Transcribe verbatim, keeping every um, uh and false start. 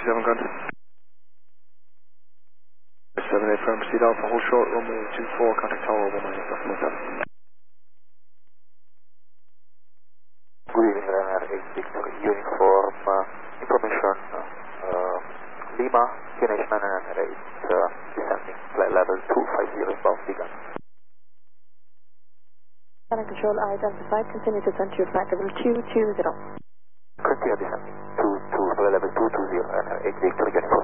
seven gun. seven eight firm, proceed Alpha, hold short, runway two four, contact tower, one nine, one seven. Good evening, Ryanair eight Victor Uniform, uh, information, uh, Lima, Q N H nine nine eight, uh, descending, flight level two five zero, bound begun. Channel control, I identified, continue to send to flight level two two zero. Continue descending, two two, flight level two two zero, Ryanair eight Victor Uniform.